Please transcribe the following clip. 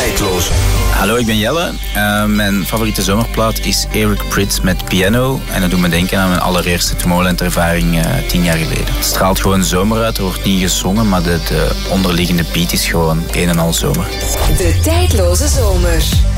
Tijdloos. Hallo, ik ben Jelle. Mijn favoriete zomerplaat is Eric Prydz met Piano. En dat doet me denken aan mijn allereerste Tomorrowland-ervaring 10 jaar geleden. Het straalt gewoon zomer uit, er wordt niet gezongen, maar de onderliggende beat is gewoon een en al zomer. De Tijdloze Zomer.